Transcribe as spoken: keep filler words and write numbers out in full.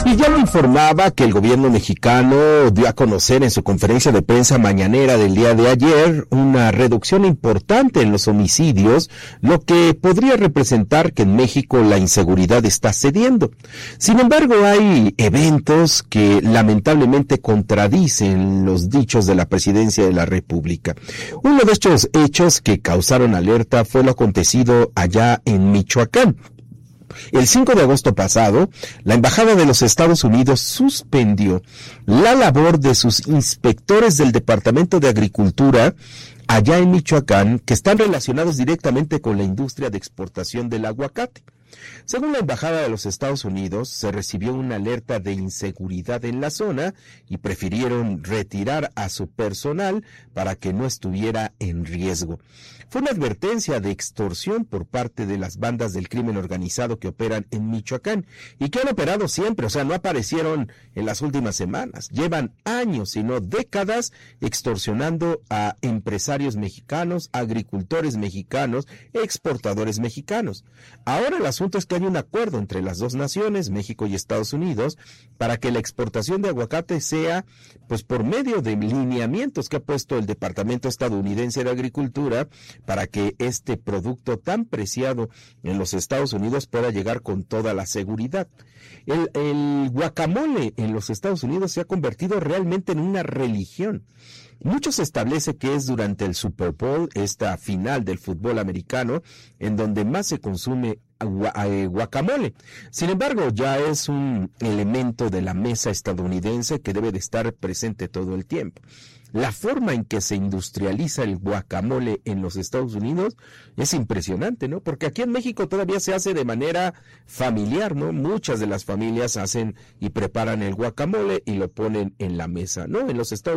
Y ya lo informaba que el gobierno mexicano dio a conocer en su conferencia de prensa mañanera del día de ayer una reducción importante en los homicidios, lo que podría representar que en México la inseguridad está cediendo. Sin embargo, hay eventos que lamentablemente contradicen los dichos de la presidencia de la República. Uno de estos hechos que causaron alerta fue lo acontecido allá en Michoacán. El cinco de agosto pasado, la Embajada de los Estados Unidos suspendió la labor de sus inspectores del Departamento de Agricultura allá en Michoacán, que están relacionados directamente con la industria de exportación del aguacate. Según la Embajada de los Estados Unidos, se recibió una alerta de inseguridad en la zona y prefirieron retirar a su personal para que no estuviera en riesgo. Fue una advertencia de extorsión por parte de las bandas del crimen organizado que operan en Michoacán y que han operado siempre, o sea, no aparecieron en las últimas semanas. Llevan años, si no décadas, extorsionando a empresarios mexicanos, agricultores mexicanos, exportadores mexicanos. Ahora el asunto es que hay un acuerdo entre las dos naciones, México y Estados Unidos, para que la exportación de aguacate sea, pues, por medio de lineamientos que ha puesto el Departamento Estadounidense de Agricultura, para que este producto tan preciado en los Estados Unidos pueda llegar con toda la seguridad. El, el guacamole en los Estados Unidos se ha convertido realmente en una religión. Muchos establece que es durante el Super Bowl, esta final del fútbol americano, en donde más se consume guacamole. Sin embargo, ya es un elemento de la mesa estadounidense que debe de estar presente todo el tiempo. La forma en que se industrializa el guacamole en los Estados Unidos es impresionante, ¿no? Porque aquí en México todavía se hace de manera familiar, ¿no? Muchas de las familias hacen y preparan el guacamole y lo ponen en la mesa, ¿no? En los Estados